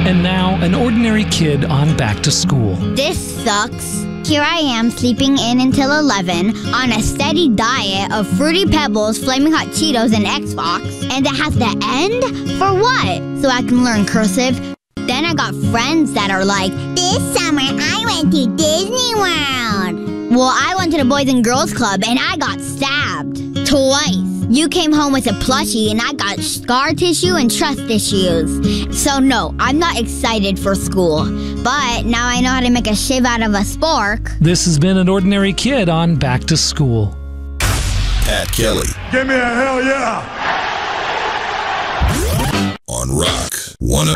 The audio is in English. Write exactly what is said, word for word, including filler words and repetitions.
And now, an ordinary kid on back to school. This sucks. Here I am sleeping in until eleven on a steady diet of Fruity Pebbles, Flaming Hot Cheetos, and Xbox. And it has to end? For what? So I can learn cursive? Then I got friends that are like, this summer I went to Disney World. Well, I went to the Boys and Girls Club and I got stabbed. Twice. You came home with a plushie and I got scar tissue and trust issues. So no, I'm not excited for school. But now I know how to make a shiv out of a spork. This has been An Ordinary Kid on Back to School. Pat Kelly. Give me a hell yeah! On Rock one